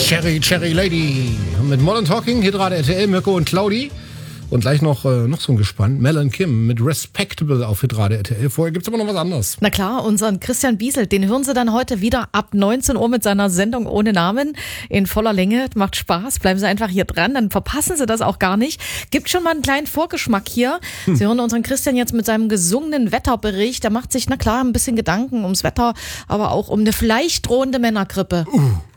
Cherry Lady. Mit Modern Talking, hier gerade RTL, Mirko und Claudi. Und gleich noch so ein Gespann. Mel und Kim mit Respectable auf Hitrade RTL. Vorher gibt's aber noch was anderes. Na klar, unseren Christian Biesel, den hören Sie dann heute wieder ab 19 Uhr mit seiner Sendung ohne Namen in voller Länge. Macht Spaß, bleiben Sie einfach hier dran, dann verpassen Sie das auch gar nicht. Gibt schon mal einen kleinen Vorgeschmack hier. Sie hören unseren Christian jetzt mit seinem gesungenen Wetterbericht. Der macht sich, na klar, ein bisschen Gedanken ums Wetter, aber auch um eine vielleicht drohende Männergrippe.